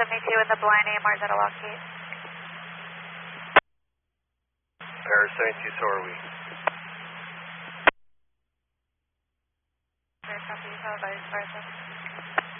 72 in the blind AMR is at a lock gate. Paris 72, so are we. Paris 72, followed by Sparta.